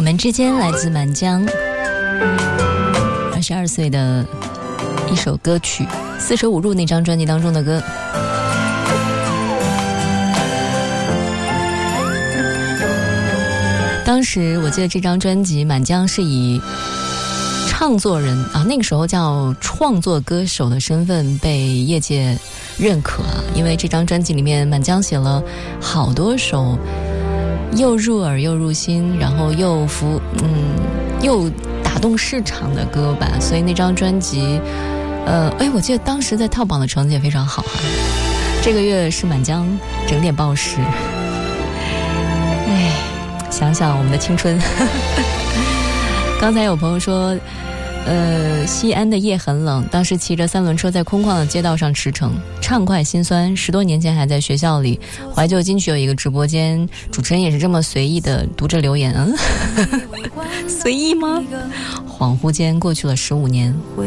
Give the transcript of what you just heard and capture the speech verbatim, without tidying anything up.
们之间来自满江，二十二岁的一首歌曲，四舍五入那张专辑当中的歌。当时我记得这张专辑满江是以唱作人啊，那个时候叫创作歌手的身份被业界认可啊，因为这张专辑里面满江写了好多首又入耳又入心，然后又服嗯又打动市场的歌吧，所以那张专辑呃哎我记得当时在跳榜的成绩也非常好啊。这个月是满江整点报时，哎，想想我们的青春。刚才有朋友说呃，西安的夜很冷，当时骑着三轮车在空旷的街道上驰骋，畅快心酸。十多年前还在学校里怀旧金曲有一个直播间，主持人也是这么随意的读着留言。嗯，随意吗？恍惚间过去了十五年。